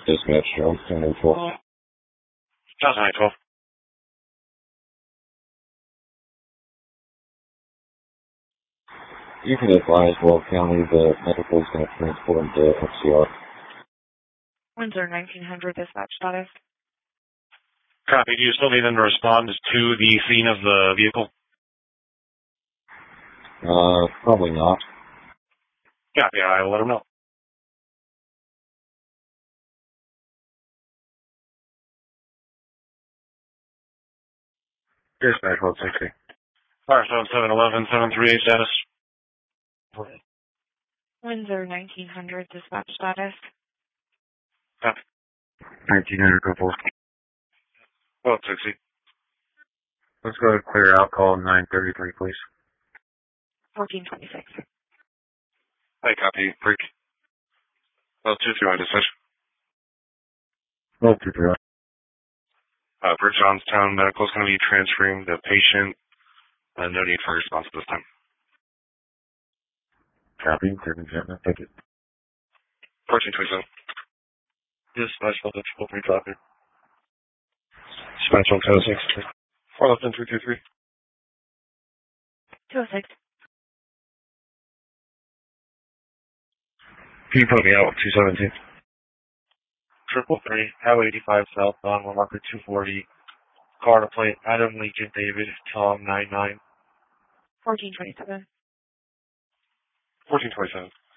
Dispatch, Charles 1012. Charles 912. You can advise Weld County the medical is going to transport him to FCR. Windsor 1900 dispatch status. Copy. Do you still need them to respond to the scene of the vehicle? Probably not. Copy. I will let them know. Dispatch 1260. Fire 7711 738 status. Windsor 1900 dispatch status. Copy. 1900 go forward. 1260. Let's go to clear out call 933, please. 1426. Hey, copy. Freak. 1223 dispatch. 1223. For Johnstown Medical is going to be transferring the patient. No need for response at this time. Copy. Taking shipment. Take it. 1427. Dispatch 1223 copy. Dispatch 1206. 411 323. 206. Can you put me out 217? 333, Highway 85 southbound, marker 240. Car to plate, Adam Legion David, Tom 99. 1427. 1427.